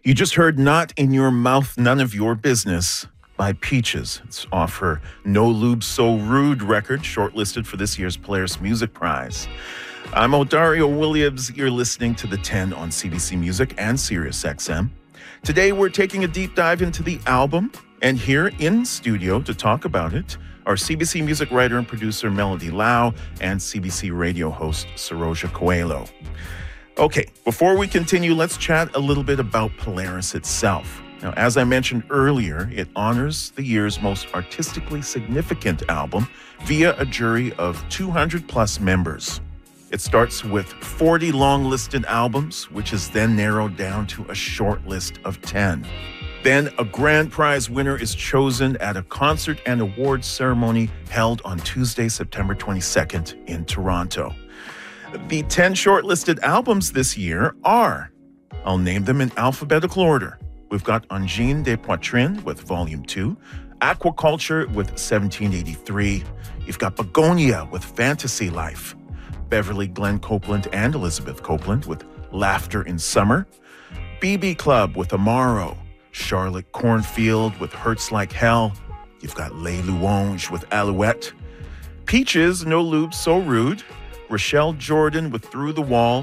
You just heard Not in Your Mouth, None of Your Business by Peaches. It's off her No Lube So Rude record, shortlisted for this year's Polaris Music Prize. I'm Odario Williams. You're listening to The 10 on CBC Music and SiriusXM. Today, we're taking a deep dive into the album, and here in studio to talk about it are CBC music writer and producer Melody Lau and CBC radio host Saroja Coelho. Okay, before we continue, let's chat a little bit about Polaris itself. Now, as I mentioned earlier, it honors the year's most artistically significant album via a jury of 200-plus members. It starts with 40 long-listed albums, which is then narrowed down to a short list of 10. Then a grand prize winner is chosen at a concert and awards ceremony held on Tuesday, September 22nd in Toronto. The 10 shortlisted albums this year are, I'll name them in alphabetical order. We've got Angine des Poitrines with Volume 2, Aquaculture with 1783. You've got Begonia with Fantasy Life, Beverly Glenn Copeland and Elizabeth Copeland with Laughter in Summer, BB Club with Amaro, Charlotte Cornfield with Hurts Like Hell. You've got Les Louanges with Alouette, Peaches, No Lube So Rude, Rochelle Jordan with Through the Wall,